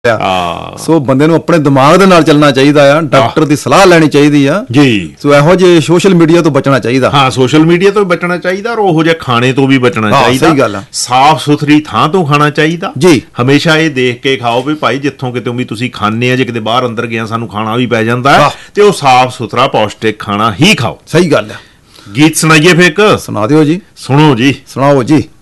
ਸੋ ਬੰਦੇ ਨੂੰ ਆਪਣੇ ਦਿਮਾਗ ਦੇ ਨਾਲ ਚੱਲਣਾ ਚਾਹੀਦਾ ਆ, ਡਾਕਟਰ ਦੀ ਸਲਾਹ ਲੈਣੀ ਚਾਹੀਦੀ ਆ ਜੀ। ਸੋ ਇਹੋ ਜਿਹੇ ਸੋਸ਼ਲ ਮੀਡੀਆ ਤੋਂ ਬਚਣਾ ਚਾਹੀਦਾ। ਹਾਂ, ਸੋਸ਼ਲ ਮੀਡੀਆ ਤੋਂ ਬਚਣਾ ਚਾਹੀਦਾ, ਔਰ ਉਹੋ ਜਿਹੇ ਖਾਣੇ ਤੋਂ ਵੀ ਬਚਣਾ ਚਾਹੀਦਾ। ਸਹੀ ਗੱਲ ਆ। ਸਾਫ਼ ਸੁਥਰੀ ਥਾਂ ਤੋਂ ਖਾਣਾ ਚਾਹੀਦਾ ਜੀ। ਹਮੇਸ਼ਾ ਇਹ ਦੇਖ ਕੇ ਖਾਓ ਵੀ ਭਾਈ ਜਿੱਥੋਂ ਕਿਤੋਂ ਵੀ ਤੁਸੀਂ ਖਾਂਦੇ ਆ, ਜੇ ਕਿਤੇ ਬਾਹਰ ਅੰਦਰ ਗਿਆ ਸਾਨੂੰ ਖਾਣਾ ਵੀ ਪੈ ਜਾਂਦਾ ਹੈ, ਤੇ ਉਹ ਸਾਫ਼ ਸੁਥਰਾ ਪੌਸ਼ਟਿਕ ਖਾਣਾ ਹੀ ਖਾਓ। ਸਹੀ ਗੱਲ ਆ। ਗੀਤ ਸੁਣਾਈਏ ਫਿਰ ਇੱਕ? ਸੁਣਾ ਦਿਓ ਜੀ। ਸੁਣੋ ਜੀ। ਸੁਣਾਓ ਜੀ।